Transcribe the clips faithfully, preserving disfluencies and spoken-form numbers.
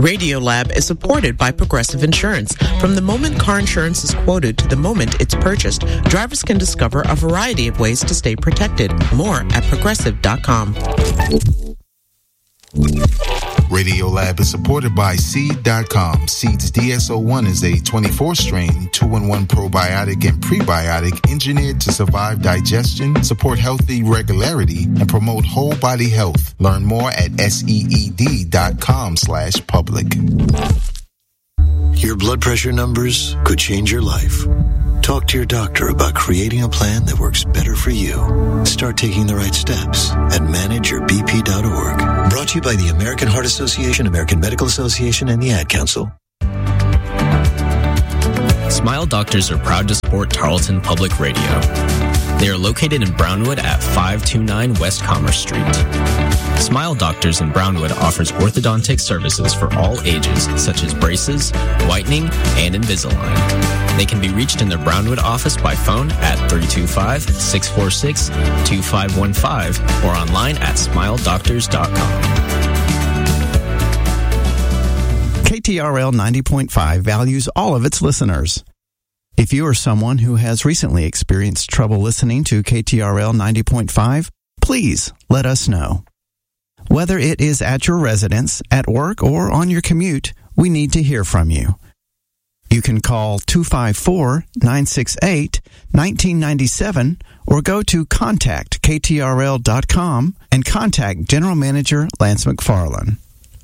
Radiolab is supported by Progressive Insurance. From the moment car insurance is quoted to the moment it's purchased, drivers can discover a variety of ways to stay protected. More at progressive dot com. Radiolab is supported by Seed dot com. Seed's D S O one is a twenty-four strain, two in one probiotic and prebiotic engineered to survive digestion, support healthy regularity, and promote whole body health. Learn more at seed dot com slash public. Your blood pressure numbers could change your life. Talk to your doctor about creating a plan that works better for you. Start taking the right steps at manage your b p dot org. Brought to you by the American Heart Association, American Medical Association, and the Ad Council. Smile Doctors are proud to support Tarleton Public Radio. They are located in Brownwood at five two nine West Commerce Street. Smile Doctors in Brownwood offers orthodontic services for all ages, such as braces, whitening, and Invisalign. They can be reached in their Brownwood office by phone at three two five, six four six, two five one five or online at smile doctors dot com. K T R L ninety point five values all of its listeners. If you are someone who has recently experienced trouble listening to K T R L ninety point five, please let us know. Whether it is at your residence, at work, or on your commute, we need to hear from you. You can call two five four, nine six eight, one nine nine seven or go to contact k t r l dot com and contact General Manager Lance McFarland.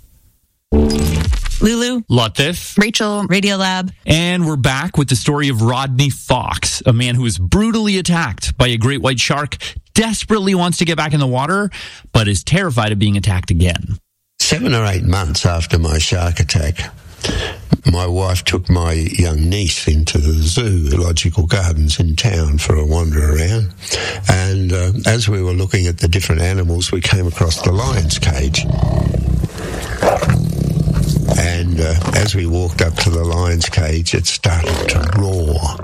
Lulu, Latif, Rachel, Radiolab. And we're back with the story of Rodney Fox, a man who was brutally attacked by a great white shark, desperately wants to get back in the water, but is terrified of being attacked again. Seven or eight months after my shark attack, my wife took my young niece into the zoological gardens in town for a wander around. And uh, as we were looking at the different animals, we came across the lion's cage. And uh, as we walked up to the lion's cage, it started to roar.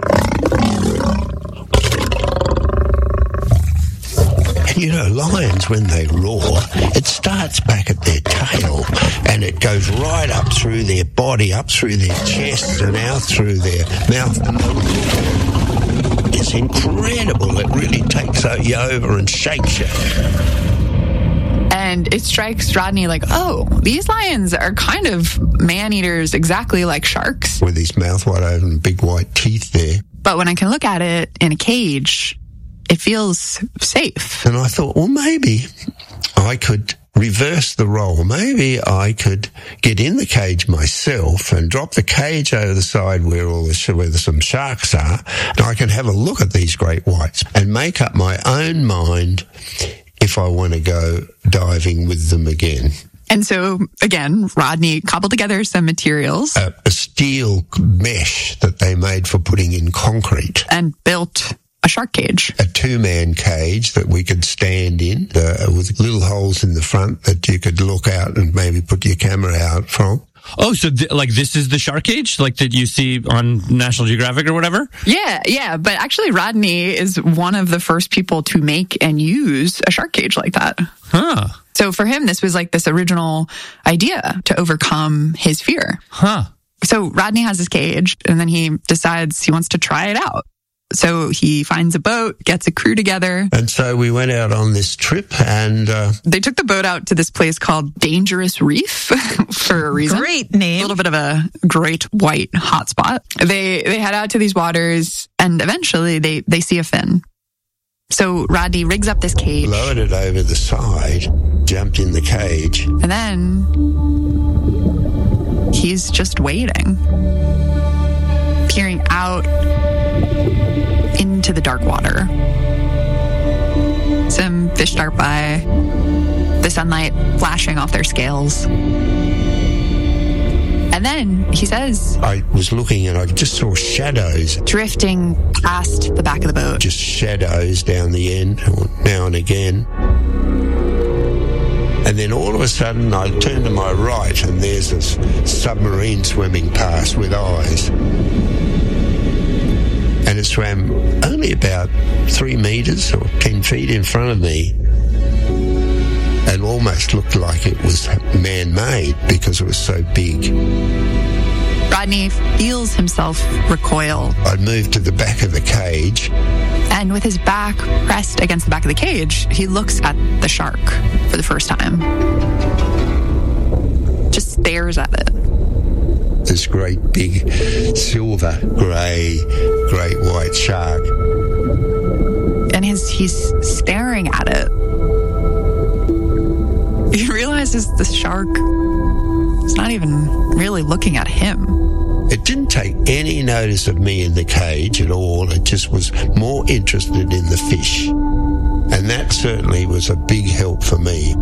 And you know, lions, when they roar, it starts back at their tail and it goes right up through their body, up through their chest and out through their mouth. It's incredible. It really takes you over and shakes you. And it strikes Rodney like, oh, these lions are kind of man-eaters exactly like sharks. With his mouth wide open, big white teeth there. But when I can look at it in a cage, it feels safe. And I thought, well, maybe I could reverse the role. Maybe I could get in the cage myself and drop the cage over the side where all the, where some sharks are, and I can have a look at these great whites and make up my own mind if I want to go diving with them again. And so, again, Rodney cobbled together some materials. A, a steel mesh that they made for putting in concrete. And built a shark cage. A two-man cage that we could stand in uh, with little holes in the front that you could look out and maybe put your camera out from. Oh, so th- like this is the shark cage, like that you see on National Geographic or whatever? Yeah, yeah. But actually, Rodney is one of the first people to make and use a shark cage like that. Huh. So for him, this was like this original idea to overcome his fear. Huh. So Rodney has his cage, and then he decides he wants to try it out. So he finds a boat, gets a crew together. And so we went out on this trip and... Uh, they took the boat out to this place called Dangerous Reef for a reason. Great name. A little bit of a great white hotspot. They they head out to these waters and eventually they, they see a fin. So Rodney rigs up this cage. Lowered it over the side, jumped in the cage. And then he's just waiting. Peering out into the dark water. Some fish dart by, the sunlight flashing off their scales. And then he says, I was looking and I just saw shadows drifting past the back of the boat. Just shadows down the end, now and again. And then all of a sudden I turn to my right and there's a submarine swimming past with eyes. And it swam only about three metres or ten feet in front of me. and almost looked like it was man-made because it was so big. Rodney feels himself recoil. I'd moved to the back of the cage. And with his back pressed against the back of the cage, he looks at the shark for the first time. Just stares at it. This great big silver grey, great white shark. And his, he's staring at it. He realizes the shark is not even really looking at him. It didn't take any notice of me in the cage at all. It just was more interested in the fish. And that certainly was a big help for me.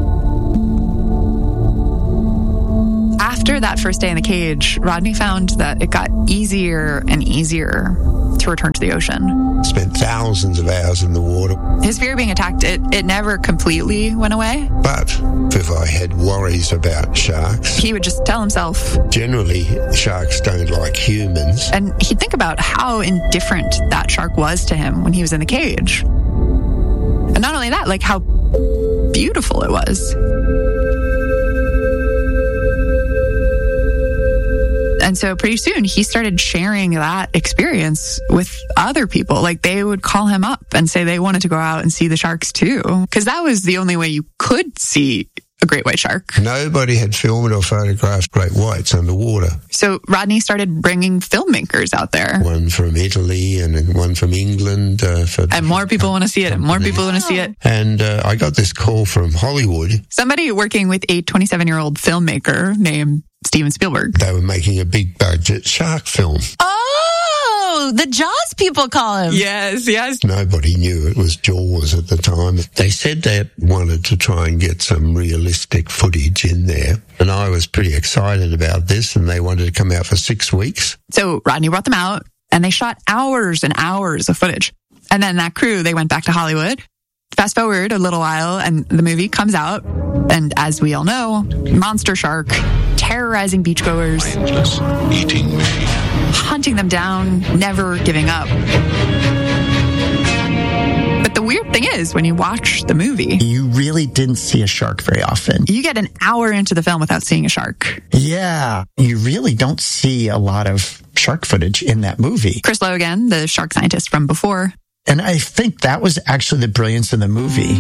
After that first day in the cage, Rodney found that it got easier and easier to return to the ocean. Spent thousands of hours in the water. His fear of being attacked, it, it never completely went away. But if I had worries about sharks, he would just tell himself, generally sharks don't like humans. And he'd think about how indifferent that shark was to him when he was in the cage. And not only that, like how beautiful it was. And so pretty soon he started sharing that experience with other people. Like they would call him up and say they wanted to go out and see the sharks too. Because that was the only way you could see a great white shark. Nobody had filmed or photographed great whites underwater. So Rodney started bringing filmmakers out there. One from Italy and one from England. Uh, for and more people want to see it. And more people want to see it. And uh, I got this call from Hollywood. Somebody working with a twenty-seven-year-old filmmaker named Steven Spielberg. They were making a big budget shark film. Oh, the Jaws people call him. Yes, yes. Nobody knew it was Jaws at the time. They said they wanted to try and get some realistic footage in there. And I was pretty excited about this, and they wanted to come out for six weeks. So Rodney brought them out, and they shot hours and hours of footage. And then that crew, they went back to Hollywood. Fast forward a little while, and the movie comes out. And as we all know, monster shark terrorizing beachgoers, eating machine, hunting them down, never giving up. But the weird thing is, when you watch the movie, you really didn't see a shark very often. You get an hour into the film without seeing a shark. Yeah, you really don't see a lot of shark footage in that movie. Chris Logan, the shark scientist from before. And I think that was actually the brilliance in the movie.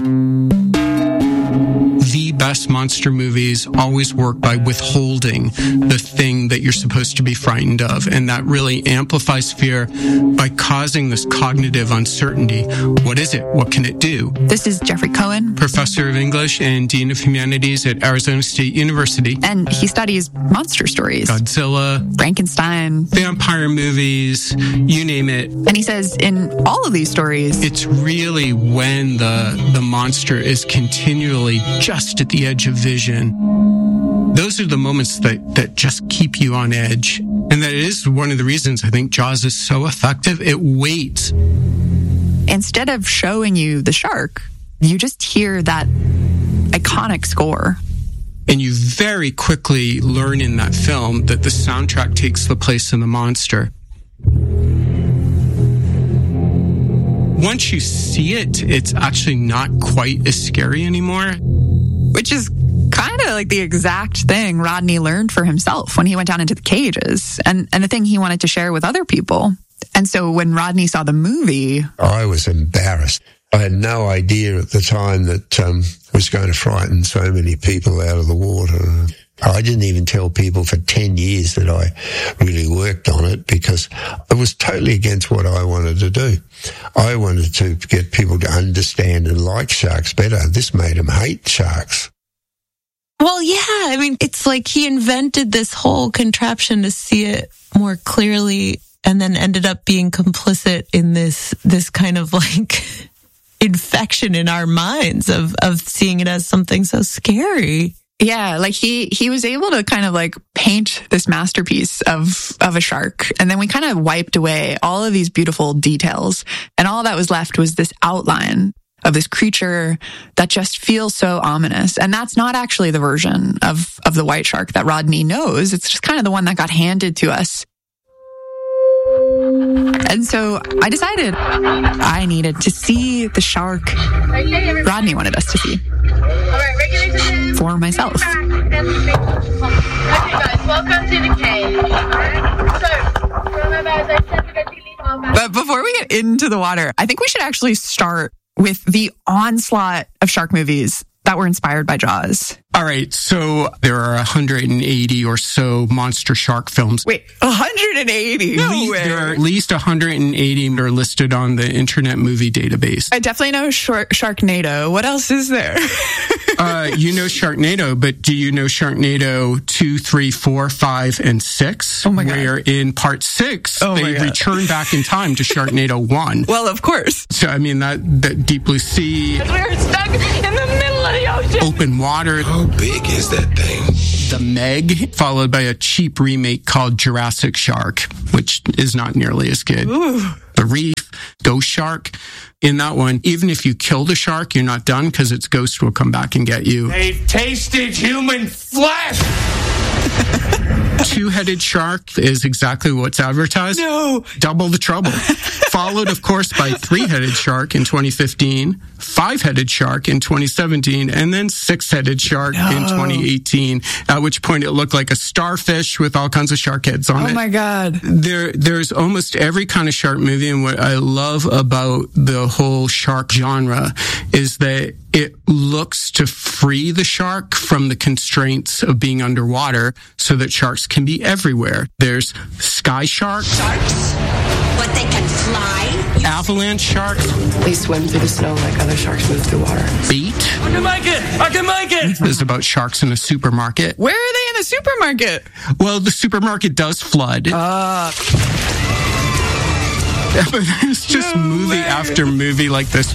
The best monster movies always work by withholding the thing that you're supposed to be frightened of. And that really amplifies fear by causing this cognitive uncertainty. What is it? What can it do? This is Jeffrey Cohen, professor of English and Dean of Humanities at Arizona State University. And he studies monster stories. Godzilla, Frankenstein, vampire movies, you name it. And he says in all of these stories, it's really when the, the monster is continually just at the edge of vision. Those are the moments that, that just keep you on edge. And that is one of the reasons I think Jaws is so effective. It waits. Instead of showing you the shark, you just hear that iconic score. And you very quickly learn in that film that the soundtrack takes the place of the monster. Once you see it, it's actually not quite as scary anymore. Which is kind of like the exact thing Rodney learned for himself when he went down into the cages, and, and the thing he wanted to share with other people. And so when Rodney saw the movie, I was embarrassed. I had no idea at the time that um, it was going to frighten so many people out of the water. I didn't even tell people for ten years that I really worked on it because it was totally against what I wanted to do. I wanted to get people to understand and like sharks better. This made them hate sharks. Well, yeah. I mean, it's like he invented this whole contraption to see it more clearly and then ended up being complicit in this, this kind of like infection in our minds of, of seeing it as something so scary. Yeah, like he he was able to kind of like paint this masterpiece of of a shark, and then we kind of wiped away all of these beautiful details, and all that was left was this outline of this creature that just feels so ominous. And that's not actually the version of of the white shark that Rodney knows. It's just kind of the one that got handed to us. And so I decided I needed to see the shark Rodney wanted us to see. for myself. Okay, guys, welcome to the cage. So, remember, as I said, we're going to leave our But before we get into the water, I think we should actually start with the onslaught of shark movies that were inspired by Jaws. All right, so there are one hundred eighty or so monster shark films. Wait, one hundred eighty? No least, way. There are at least one hundred eighty that are listed on the Internet Movie Database. I definitely know Shark- Sharknado. What else is there? uh, you know Sharknado, but do you know Sharknado two, three, four, five, and six? Oh my God. Where in part six, oh they return back in time to Sharknado one. Well, of course. So, I mean, that, that Deep Blue Sea. We're stuck in the middle of the ocean. Open water. How big is that thing? The Meg, followed by a cheap remake called Jurassic Shark, which is not nearly as good. Ooh. The Reef, Ghost Shark. In that one, even if you kill the shark, you're not done because its ghost will come back and get you. They've tasted human flesh! Two-headed shark is exactly what's advertised. No. Double the trouble. Followed, of course, by three-headed shark in twenty fifteen, five-headed shark in twenty seventeen, and then six-headed shark no. in twenty eighteen, at which point it looked like a starfish with all kinds of shark heads on oh it. Oh, my God. There, there's almost every kind of shark movie, and what I love about the whole shark genre is that it looks to free the shark from the constraints of being underwater so that sharks can be everywhere. There's sky sharks. Sharks? But they can fly? Avalanche sharks. They swim through the snow like other sharks move through water. Beat. I can make it! I can make it! This is about sharks in a supermarket. Where are they in the supermarket? Well, the supermarket does flood. Uh... But it's just no movie way. after movie like this.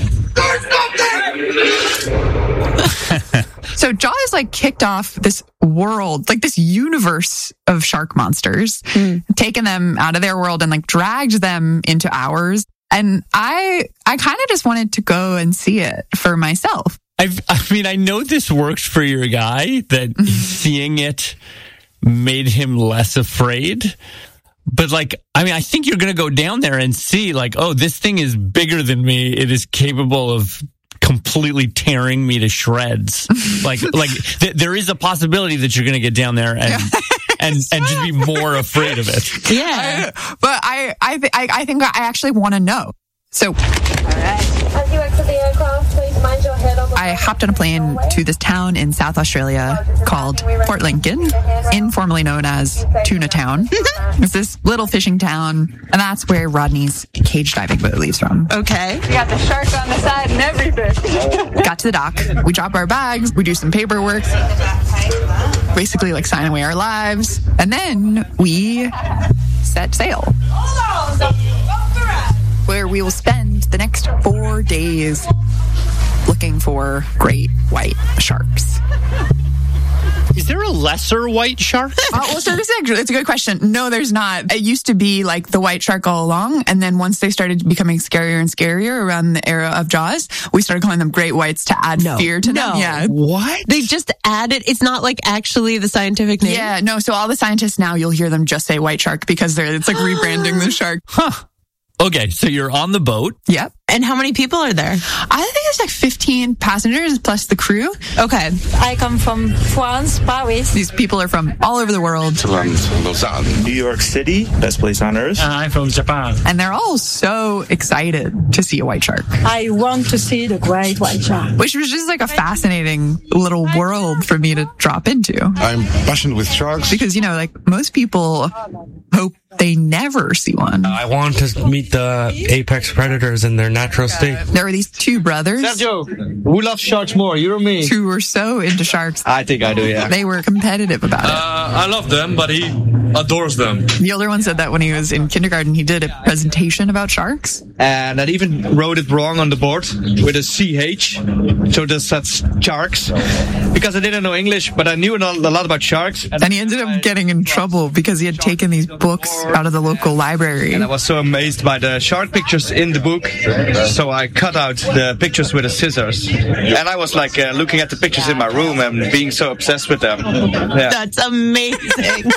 So Jaws like kicked off this world, like this universe of shark monsters, mm. taken them out of their world and like dragged them into ours. And I, I kind of just wanted to go and see it for myself. I've, I mean, I know this works for your guy, that seeing it made him less afraid. But like, I mean, I think you're going to go down there and see like, oh, this thing is bigger than me. It is capable of completely tearing me to shreds. like, like th- there is a possibility that you're going to get down there and, and, and just be more afraid of it. Yeah. I, but I, I, th- I, I think I actually want to know. So, as you exit the aircraft, please mind your head on the I hopped on a plane to this town in South Australia called Port Lincoln, informally known as Tuna Town. It's this little fishing town, and that's where Rodney's cage diving boat leaves from. Okay. We got the shark on the side and everything. Got to the dock. We drop our bags. We do some paperwork. Basically, like, sign away our lives. And then we set sail. Hold on. Where we will spend the next four days looking for great white sharks. Is there a lesser white shark? Oh, well, so this is actually, it's a good question. No, there's not. It used to be like the white shark all along, and then once they started becoming scarier and scarier around the era of Jaws, we started calling them great whites to add no. fear to no. them. Yeah. What? They just added, it's not like actually the scientific name? Yeah, no, so all the scientists now, you'll hear them just say white shark because they're it's like rebranding the shark. Huh. Okay, so you're on the boat. Yep. And how many people are there? I think it's like fifteen passengers plus the crew. Okay. I come from France, Paris. These people are from all over the world. Lausanne. New York City, best place on earth. Uh, I'm from Japan. And they're all so excited to see a white shark. I want to see the great white shark. Which was just like a fascinating little world for me to drop into. I'm passionate with sharks. Because, you know, like most people hope they never see one. I want to meet the apex predators in their natural state. There were these two brothers. Sergio, who loves sharks more, you or me? Who were so into sharks. I think I do, yeah. They were competitive about it. Uh, I love them, but he adores them. The older one said that when he was in kindergarten, he did a presentation about sharks. And I even wrote it wrong on the board with a C H. So that's, that's sharks. Because I didn't know English, but I knew a lot about sharks. And he ended up getting in trouble because he had taken these books out of the local library. And I was so amazed by the shark pictures in the book, so I cut out the pictures with the scissors. And I was like uh, looking at the pictures in my room and being so obsessed with them. Yeah. That's amazing.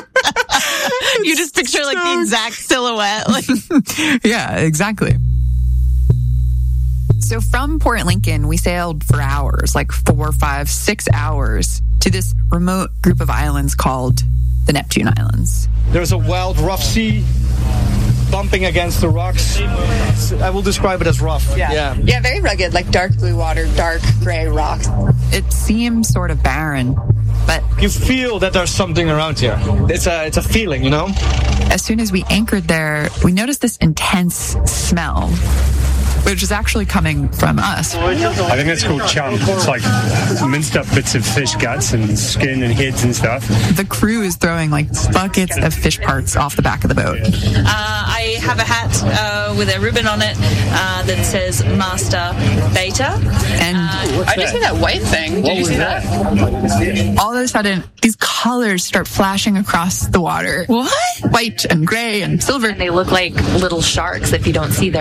You just picture like the exact silhouette. Like. Yeah, exactly. So from Port Lincoln, we sailed for hours, like four, five, six hours, to this remote group of islands called the Neptune Islands. There's a wild, rough sea bumping against the rocks. I will describe it as rough. Yeah. yeah. Yeah, very rugged, like dark blue water, dark gray rocks. It seems sort of barren, but you feel that there's something around here. It's a it's a feeling, you know? As soon as we anchored there, we noticed this intense smell, which is actually coming from us. I think that's called chum. It's like minced up bits of fish guts and skin and heads and stuff. The crew is throwing like buckets of fish parts off the back of the boat. Uh, I have a hat uh, with a ribbon on it uh, that says Master Beta. And uh, I just see that white thing. Did you see that? that? All of a sudden, these colors start flashing across the water. What? White and gray and silver. And they look like little sharks if you don't see their